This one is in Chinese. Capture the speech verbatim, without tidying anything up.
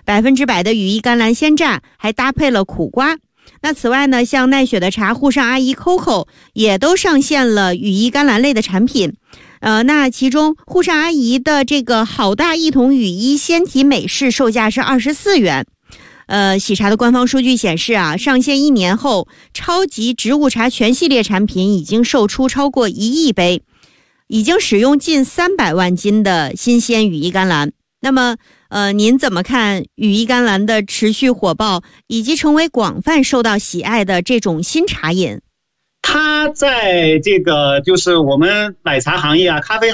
百分之百的羽衣甘蓝鲜榨，还搭配了苦瓜。那此外呢，像奈雪的茶、沪上阿姨 Coco 也都上线了羽衣甘蓝类的产品。呃，那其中沪上阿姨的这个好大一桶羽衣纤体美式售价是二十四元。呃，喜茶的官方数据显示啊，上线一年后，超级植物茶全系列产品已经售出超过一亿杯，已经使用近三百万斤的新鲜羽衣甘蓝。那么，呃，您怎么看羽衣甘蓝的持续火爆，以及成为广泛受到喜爱的这种新茶饮？ 它在这个就是我们奶茶行业啊、咖啡